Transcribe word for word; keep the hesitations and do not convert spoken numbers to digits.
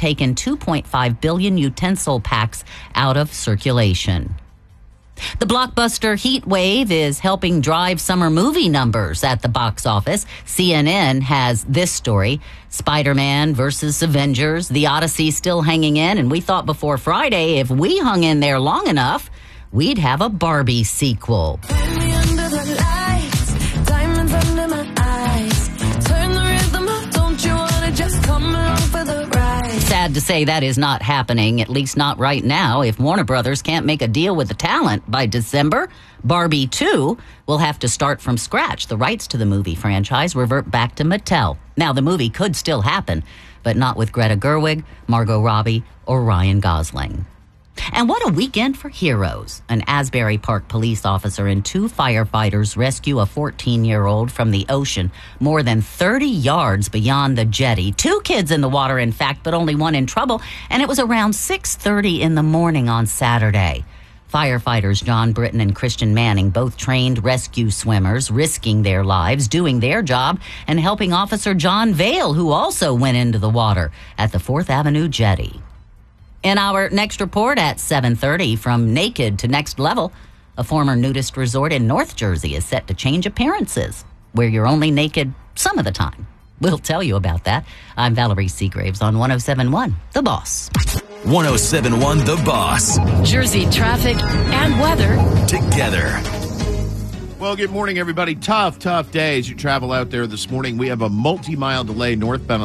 taken two point five billion utensil packs out of circulation. The blockbuster heat wave is helping drive summer movie numbers at the box office. C N N has this story. Spider-Man versus Avengers, The Odyssey still hanging in, and we thought before Friday if we hung in there long enough, we'd have a Barbie sequel. Sad to say that is not happening, at least not right now. If Warner Brothers can't make a deal with the talent by December, Barbie two will have to start from scratch. The rights to the movie franchise revert back to Mattel. Now, the movie could still happen, but not with Greta Gerwig, Margot Robbie, or Ryan Gosling. And what a weekend for heroes. An Asbury Park police officer and two firefighters rescue a fourteen-year-old from the ocean more than thirty yards beyond the jetty. Two kids in the water, in fact, but only one in trouble. And it was around six thirty in the morning on Saturday. Firefighters John Britton and Christian Manning, both trained rescue swimmers, risking their lives, doing their job, and helping Officer John Vale, who also went into the water at the Fourth Avenue jetty. In our next report at seven thirty, from naked to next level, a former nudist resort in North Jersey is set to change appearances, where you're only naked some of the time. We'll tell you about that. I'm Valerie Seagraves on one oh seven point one, The Boss. one oh seven point one The Boss. Jersey traffic and weather together. Well, good morning, everybody. Tough, tough day as you travel out there this morning. We have a multi-mile delay northbound